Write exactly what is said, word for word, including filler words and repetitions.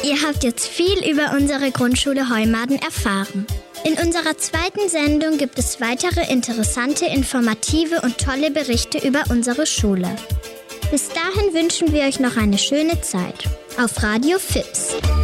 Ihr habt jetzt viel über unsere Grundschule Heumaden erfahren. In unserer zweiten Sendung gibt es weitere interessante, informative und tolle Berichte über unsere Schule. Bis dahin wünschen wir euch noch eine schöne Zeit. Auf Radio Fips.